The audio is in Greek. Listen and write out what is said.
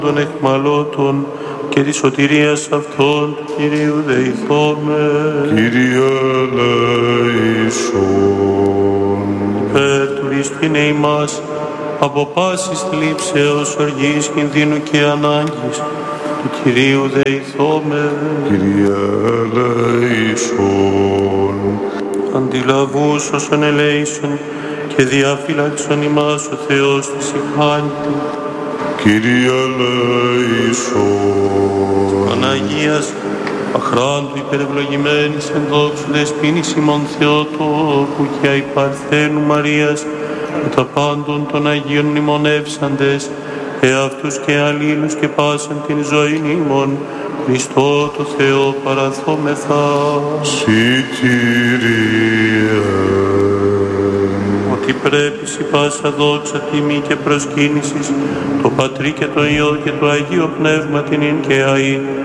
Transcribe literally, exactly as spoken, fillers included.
των εχμαλώτων και της σωτηρίας αυτών του Κυρίου δεηθώμε. Κύριε ελέησον. Υπέρ του Χριστίνε ημάς, από πάσης θλίψεως, οργής, κινδύνου και ανάγκης, του Κυρίου δεηθώμε. Κύριε ελέησον. Αντιλαβούς όσων ελέησον και διαφύλαξον ημάς ο Θεός της ηχάνητη. Κύριε ελέησον. Παναγίας αχράντου υπερευλογημένης εν δόξου δεσποίνης ημών Θεοτόκου και αϊπαρθένου Μαρίας με τα πάντων των Αγίων μνημονεύσαντες εαυτούς και αλλήλους και πάσαν την ζωήν ημών Χριστό το Θεό παραθόμεθα. Συ Κύριε. Ότι πρέπει σοι πάσα δόξα, τιμή και προσκύνησης το Πατρί και το Υιό και το Αγίο Πνεύμα την ειν και αΐ